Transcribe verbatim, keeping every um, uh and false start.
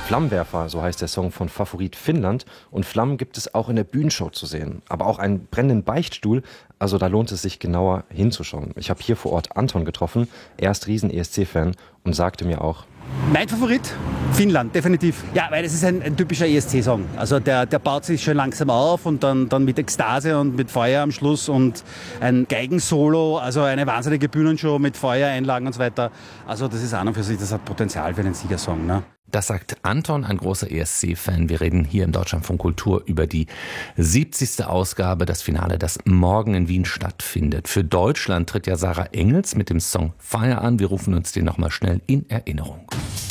Flammenwerfer, so heißt der Song von Favorit Finnland. Und Flammen gibt es auch in der Bühnenshow zu sehen. Aber auch einen brennenden Beichtstuhl. Also da lohnt es sich genauer hinzuschauen. Ich habe hier vor Ort Anton getroffen. Er ist Riesen-E S C-Fan und sagte mir auch: Mein Favorit? Finnland, definitiv. Ja, weil es ist ein, ein typischer E S C-Song. Also der, der baut sich schön langsam auf und dann, dann mit Ekstase und mit Feuer am Schluss und ein Geigensolo, also eine wahnsinnige Bühnenshow mit Feuereinlagen und so weiter. Also das ist an und für sich, das hat Potenzial für einen Siegersong, ne? Das sagt Anton, ein großer E S C-Fan. Wir reden hier im Deutschlandfunk Kultur über die siebzigste Ausgabe, das Finale, das morgen in Wien stattfindet. Für Deutschland tritt ja Sarah Engels mit dem Song Fire an. Wir rufen uns den nochmal schnell in Erinnerung.